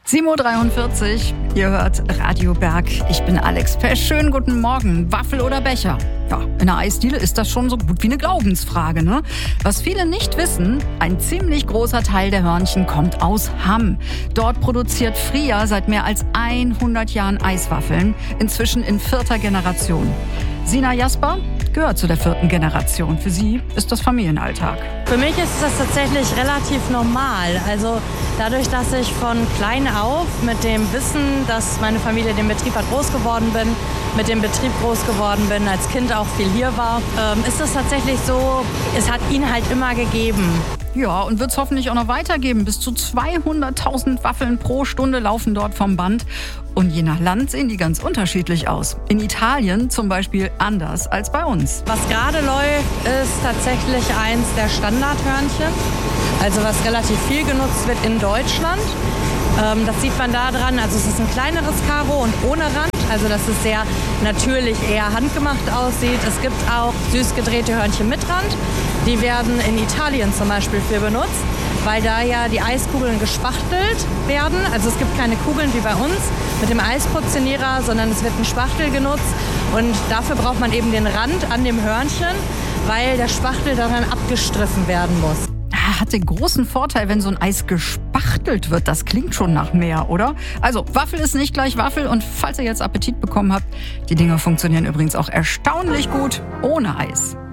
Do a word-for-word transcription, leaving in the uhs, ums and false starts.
sieben Uhr dreiundvierzig, ihr hört Radio Berg. Ich bin Alex Pesch. Schönen guten Morgen. Waffel oder Becher? Ja, in der Eisdiele ist das schon so gut wie eine Glaubensfrage, ne? Was viele nicht wissen, ein ziemlich großer Teil der Hörnchen kommt aus Hamm. Dort produziert Fria seit mehr als hundert Jahren Eiswaffeln, inzwischen in vierter Generation. Sina Jasper gehört zu der vierten Generation. Für sie ist das Familienalltag. Für mich ist das tatsächlich relativ normal. Also dadurch, dass ich von klein auf mit dem Wissen, dass meine Familie den Betrieb hat, groß geworden bin, mit dem Betrieb groß geworden bin, als Kind auch viel hier war, ähm, ist es tatsächlich so, es hat ihn halt immer gegeben. Ja, und wird es hoffentlich auch noch weitergeben. Bis zu zweihunderttausend Waffeln pro Stunde laufen dort vom Band. Und je nach Land sehen die ganz unterschiedlich aus. In Italien zum Beispiel anders als bei uns. Was gerade läuft, ist tatsächlich eins der Standardhörnchen. Also was relativ viel genutzt wird in Deutschland. Ähm, das sieht man da dran. Also es ist ein kleineres Karo und ohne Rand. Also dass es sehr natürlich eher handgemacht aussieht. Es gibt auch süß gedrehte Hörnchen mit Rand. Die werden in Italien zum Beispiel für benutzt, weil da ja die Eiskugeln gespachtelt werden. Also es gibt keine Kugeln wie bei uns mit dem Eisportionierer, sondern es wird ein Spachtel genutzt. Und dafür braucht man eben den Rand an dem Hörnchen, weil der Spachtel daran abgestriffen werden muss. Hat den großen Vorteil, wenn so ein Eis gespachtelt wird. Das klingt schon nach mehr, oder? Also, Waffel ist nicht gleich Waffel. Und falls ihr jetzt Appetit bekommen habt, die Dinger funktionieren übrigens auch erstaunlich gut ohne Eis.